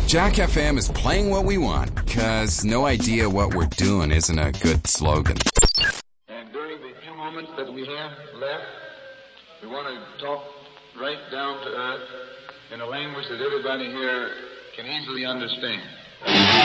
Jack FM is playing what we want, because no idea what we're doing isn't a good slogan. And during the few moments that we have left, we want to talk right down to earth in a language that everybody here can easily understand.